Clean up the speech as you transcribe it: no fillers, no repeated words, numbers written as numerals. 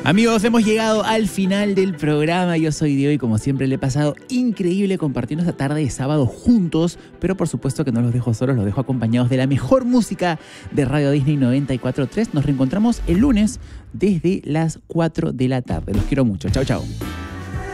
Amigos, hemos llegado al final del programa. Yo soy Diego y como siempre le he pasado increíble compartiendo esta tarde de sábado juntos, pero por supuesto que no los dejo solos, los dejo acompañados de la mejor música de Radio Disney 94.3. Nos reencontramos el lunes desde las 4 de la tarde. Los quiero mucho. Chao, chao.